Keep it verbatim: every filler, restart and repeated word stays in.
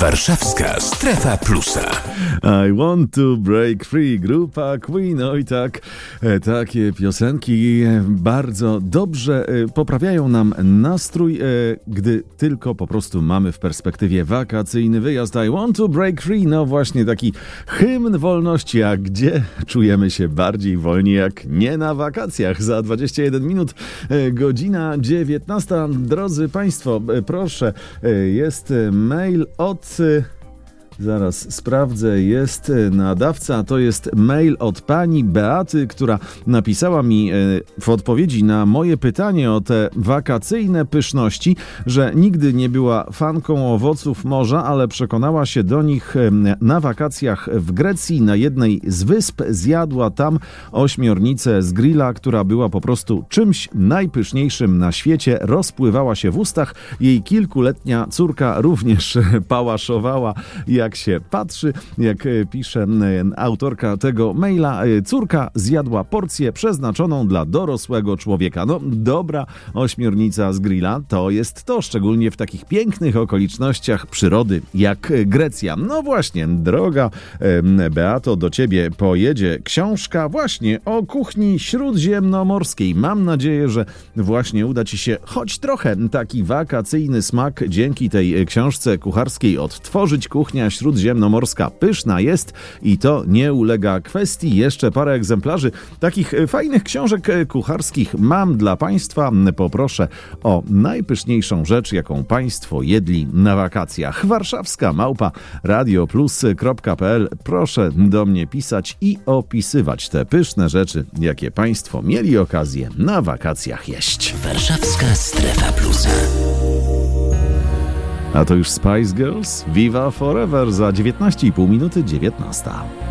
Warszawska Strefa Plusa. I want to break free. Grupa Queen. Oj tak, takie piosenki bardzo dobrze poprawiają nam nastrój, gdy tylko po prostu mamy w perspektywie wakacyjny wyjazd. I want to break free. No właśnie taki hymn wolności. A gdzie czujemy się bardziej wolni jak nie na wakacjach? Za dwadzieścia jeden minut, godzina dziewiętnasta. Drodzy Państwo, proszę, jest mail od... Zaraz sprawdzę, jest nadawca, to jest mail od pani Beaty, która napisała mi w odpowiedzi na moje pytanie o te wakacyjne pyszności, że nigdy nie była fanką owoców morza, ale przekonała się do nich na wakacjach w Grecji. Na jednej z wysp zjadła tam ośmiornicę z grilla, która była po prostu czymś najpyszniejszym na świecie. Rozpływała się w ustach. Jej kilkuletnia córka również pałaszowała, jak się patrzy, jak pisze autorka tego maila. Córka zjadła porcję przeznaczoną dla dorosłego człowieka. No, dobra ośmiornica z grilla to jest to, szczególnie w takich pięknych okolicznościach przyrody jak Grecja. No właśnie, droga Beato, do ciebie pojedzie książka właśnie o kuchni śródziemnomorskiej. Mam nadzieję, że właśnie uda ci się choć trochę taki wakacyjny smak dzięki tej książce kucharskiej odtworzyć. Kuchnia śródziemnomorska pyszna jest i to nie ulega kwestii. Jeszcze parę egzemplarzy takich fajnych książek kucharskich mam dla Państwa. Poproszę o najpyszniejszą rzecz, jaką Państwo jedli na wakacjach. Warszawska małpa radioplus kropka pe el. Proszę do mnie pisać i opisywać te pyszne rzeczy, jakie Państwo mieli okazję na wakacjach jeść. Warszawska Strefa Plusa. A to już Spice Girls, Viva Forever za dziewiętnaście i pół minuty dziewiętnasta.